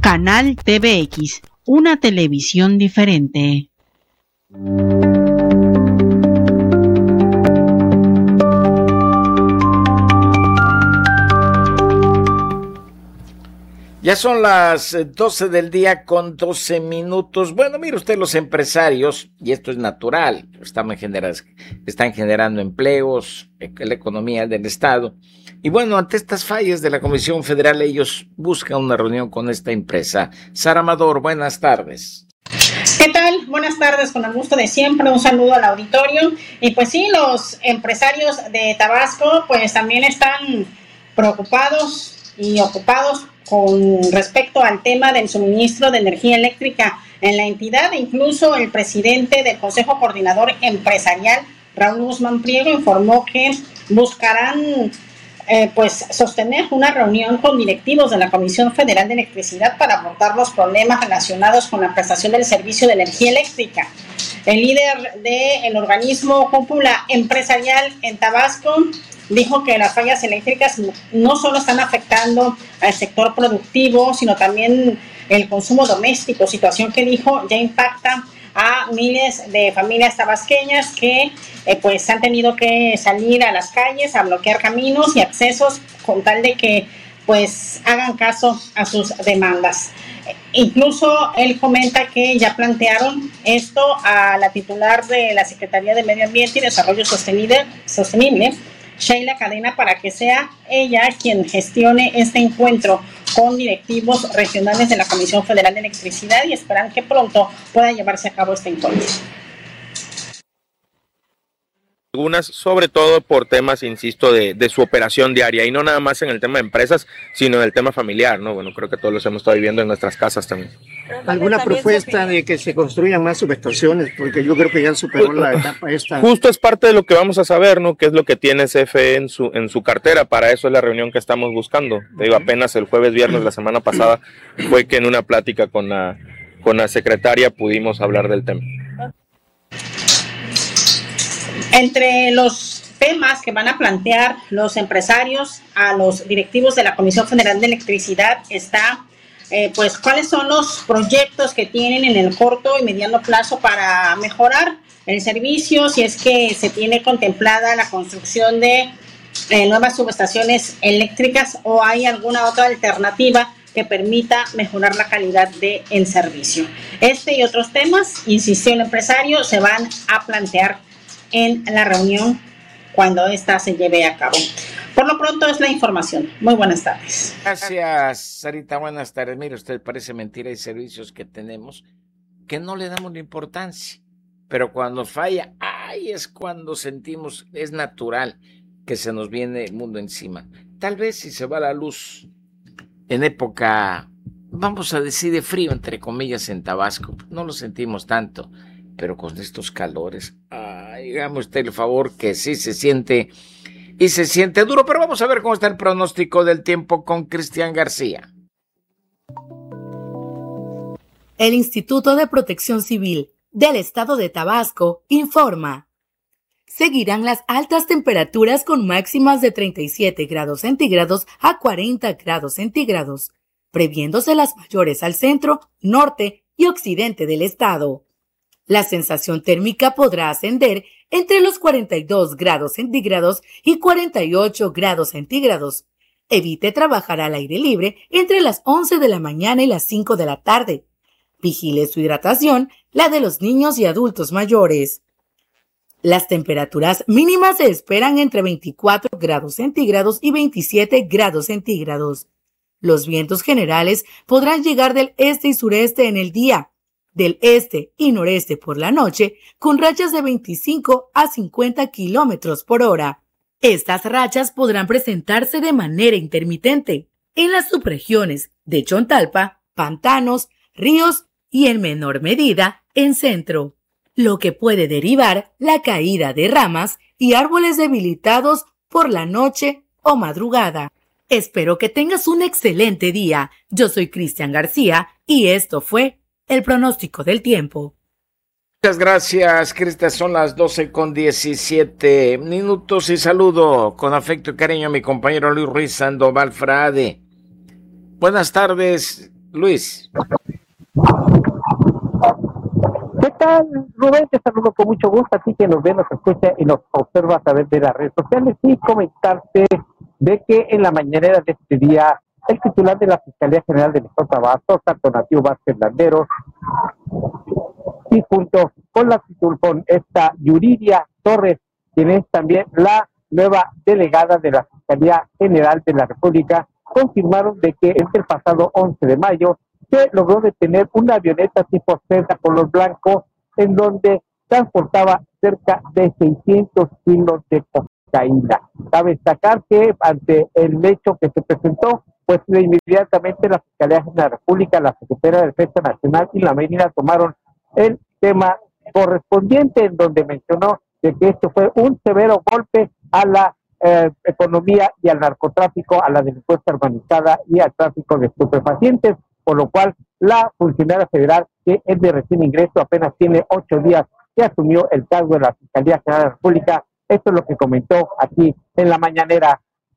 Canal TVX, una televisión diferente. Ya son las 12 del día con 12 minutos. Bueno, mire usted, los empresarios, y esto es natural, están generando empleos, la economía del Estado. Y bueno, ante estas fallas de la Comisión Federal, ellos buscan una reunión con esta empresa. Sara Amador, buenas tardes. ¿Qué tal? Buenas tardes, con el gusto de siempre, un saludo al auditorio. Y pues sí, los empresarios de Tabasco pues también están preocupados y ocupados con respecto al tema del suministro de energía eléctrica en la entidad. Incluso el presidente del Consejo Coordinador Empresarial, Raúl Guzmán Priego, informó que buscarán sostener una reunión con directivos de la Comisión Federal de Electricidad para abordar los problemas relacionados con la prestación del servicio de energía eléctrica. El líder del organismo Cúpula Empresarial en Tabasco dijo que las fallas eléctricas no solo están afectando al sector productivo, sino también el consumo doméstico, situación que dijo ya impacta a miles de familias tabasqueñas que pues han tenido que salir a las calles a bloquear caminos y accesos con tal de que pues hagan caso a sus demandas. Incluso él comenta que ya plantearon esto a la titular de la Secretaría de Medio Ambiente y Desarrollo Sostenible, Sheila Cadena, para que sea ella quien gestione este encuentro con directivos regionales de la Comisión Federal de Electricidad, y esperan que pronto pueda llevarse a cabo este encuentro. Algunas, sobre todo por temas, insisto, de su operación diaria, y no nada más en el tema de empresas, sino en el tema familiar, ¿no? Bueno, creo que todos los hemos estado viviendo en nuestras casas también. ¿Alguna propuesta de que se construyan más subestaciones? Porque yo creo que ya superó la etapa esta. Justo es parte de lo que vamos a saber, ¿no? ¿Qué es lo que tiene CFE en su cartera? Para eso es la reunión que estamos buscando. Te digo, apenas el viernes la semana pasada fue que en una plática con la secretaria pudimos hablar del tema. Entre los temas que van a plantear los empresarios a los directivos de la Comisión Federal de Electricidad está, pues, cuáles son los proyectos que tienen en el corto y mediano plazo para mejorar el servicio, si es que se tiene contemplada la construcción de nuevas subestaciones eléctricas o hay alguna otra alternativa que permita mejorar la calidad del servicio. Este y otros temas, insistió el empresario, se van a plantear en la reunión cuando ésta se lleve a cabo. Por lo pronto es la información. Muy buenas tardes. Gracias, Sarita. Buenas tardes. Mire usted, parece mentira, hay servicios que tenemos que no le damos la importancia, pero cuando falla, es cuando sentimos, es natural que se nos viene el mundo encima. Tal vez si se va la luz en época, vamos a decir, de frío, entre comillas, en Tabasco, no lo sentimos tanto, pero con estos calores, dígame usted el favor que sí se siente, y se siente duro. Pero vamos a ver cómo está el pronóstico del tiempo con Cristian García. El Instituto de Protección Civil del Estado de Tabasco informa: seguirán las altas temperaturas con máximas de 37 grados centígrados a 40 grados centígrados, previéndose las mayores al centro, norte y occidente del estado. La sensación térmica podrá ascender entre los 42 grados centígrados y 48 grados centígrados. Evite trabajar al aire libre entre las 11 de la mañana y las 5 de la tarde. Vigile su hidratación, la de los niños y adultos mayores. Las temperaturas mínimas se esperan entre 24 grados centígrados y 27 grados centígrados. Los vientos generales podrán llegar del este y sureste en el día, del este y noreste por la noche, con rachas de 25 a 50 kilómetros por hora. Estas rachas podrán presentarse de manera intermitente en las subregiones de Chontalpa, pantanos, ríos y en menor medida en centro, lo que puede derivar la caída de ramas y árboles debilitados por la noche o madrugada. Espero que tengas un excelente día. Yo soy Cristian García y esto fue el pronóstico del tiempo. Muchas gracias, Cristian. Son las 12:17 y saludo con afecto y cariño a mi compañero Luis Ruiz Sandoval Frade. Buenas tardes. Luis. ¿Qué tal, Rubén? Te saludo con mucho gusto a ti que nos ve, nos escucha y nos observa a través de las redes sociales, y comentarte de que en la mañanera de este día el titular de la Fiscalía General del Estado de Tabasco, Santo Nativo Vázquez Landeros, y junto con esta Yuridia Torres, quien es también la nueva delegada de la Fiscalía General de la República, confirmaron de que entre el pasado 11 de mayo se logró detener una avioneta tipo Cessna color blanco en donde transportaba cerca de 600 kilos de cocaína. Cabe destacar que ante el hecho que se presentó, pues inmediatamente la Fiscalía General de la República, la Secretaría de Defensa Nacional y la Marina tomaron el tema correspondiente, en donde mencionó de que esto fue un severo golpe a la economía y al narcotráfico, a la delincuencia organizada y al tráfico de estupefacientes, por lo cual la funcionaria federal, que es de recién ingreso, apenas tiene 8 días que asumió el cargo de la Fiscalía General de la República. Esto es lo que comentó aquí en la mañanera.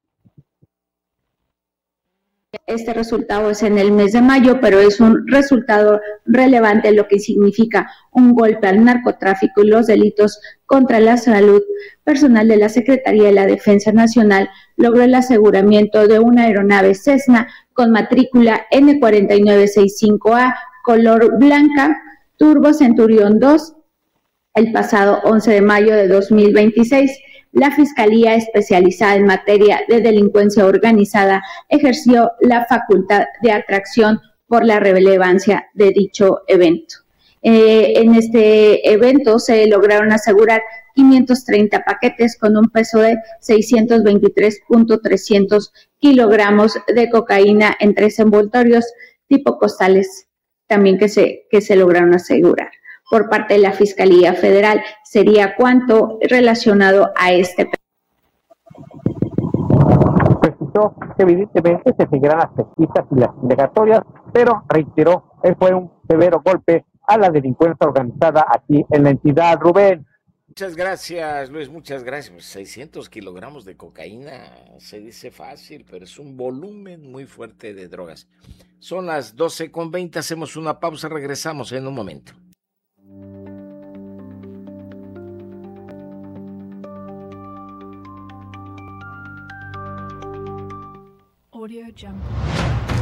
Este resultado es en el mes de mayo, pero es un resultado relevante, lo que significa un golpe al narcotráfico y los delitos contra la salud. Personal de la Secretaría de la Defensa Nacional logró el aseguramiento de una aeronave Cessna con matrícula N4965A, color blanca, Turbo Centurión 2, el pasado 11 de mayo de 2026. La Fiscalía Especializada en Materia de Delincuencia Organizada ejerció la facultad de atracción por la relevancia de dicho evento. En este evento se lograron asegurar 530 paquetes con un peso de 623.300 kilogramos de cocaína en 3 envoltorios tipo costales, también que se lograron asegurar. Por parte de la Fiscalía Federal, sería cuánto relacionado a este. Precisó que evidentemente se seguirán las pesquisas y las indagatorias, pero reiteró, fue un severo golpe a la delincuencia organizada aquí en la entidad. Rubén. Muchas gracias, Luis, muchas gracias. 600 kilogramos de cocaína, se dice fácil, pero es un volumen muy fuerte de drogas. Son las 12:20, hacemos una pausa, regresamos en un momento. Audio Jungle.